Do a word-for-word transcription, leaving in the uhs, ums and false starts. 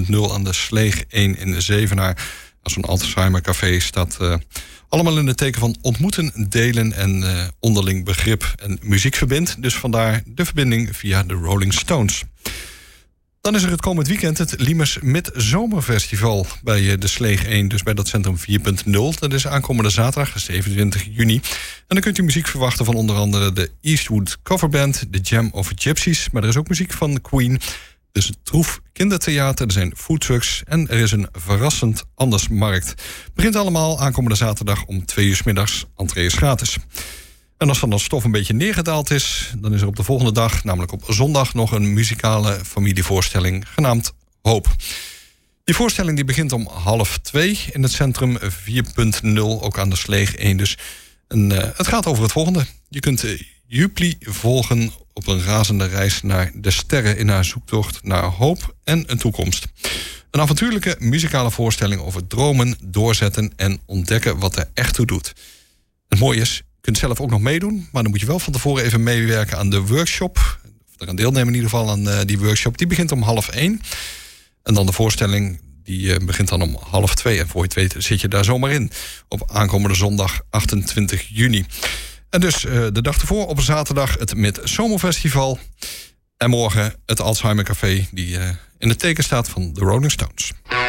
punt nul aan de Sleeg één in Zevenaar. Zo'n Alzheimer Café staat uh, allemaal in het teken van ontmoeten, delen en uh, onderling begrip en muziek verbindt. Dus vandaar de verbinding via de Rolling Stones. Dan is er het komend weekend het Limes Midzomerfestival bij de Sleeg één, dus bij dat Centrum vier punt nul. Dat is aankomende zaterdag, zevenentwintig juni. En dan kunt u muziek verwachten van onder andere de Eastwood Coverband, de Jam of Gypsies, maar er is ook muziek van Queen. Er is het Troef Kindertheater, er zijn foodtrucks en er is een verrassend andersmarkt. Het begint allemaal aankomende zaterdag om twee uur 's middags. Entree is gratis. En als dan dat stof een beetje neergedaald is, dan is er op de volgende dag, namelijk op zondag, nog een muzikale familievoorstelling genaamd Hoop. Die voorstelling die begint om half twee in het Centrum vier punt nul, ook aan de Sleeg één dus. En uh, het gaat over het volgende. Je kunt uh, Jupli volgen op een razende reis naar de sterren in haar zoektocht naar hoop en een toekomst. Een avontuurlijke muzikale voorstelling over dromen, doorzetten en ontdekken wat er echt toe doet. Het mooie is, je kunt zelf ook nog meedoen, maar dan moet je wel van tevoren even meewerken aan de workshop. Of er aan deelnemen in ieder geval aan uh, die workshop. Die begint om half één. En dan de voorstelling, die uh, begint dan om half twee. En voor je het weet zit je daar zomaar in. Op aankomende zondag achtentwintig juni. En dus uh, de dag ervoor op zaterdag het Midzomerfestival. En morgen het Alzheimer Café, die uh, in het teken staat van de Rolling Stones.